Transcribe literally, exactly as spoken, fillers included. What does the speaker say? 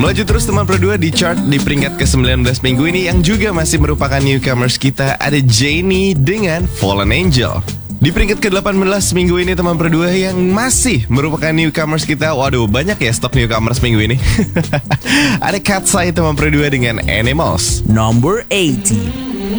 Melaju terus teman Pro dua di chart di peringkat ke sembilan belas minggu ini, yang juga masih merupakan newcomers kita, ada Jennie dengan Fallen Angel. Di peringkat ke delapan belas minggu ini teman Pro dua yang masih merupakan newcomers kita. Waduh, banyak ya stok newcomers minggu ini. Ada Katseye teman Pro dua dengan Animals. Number eighty.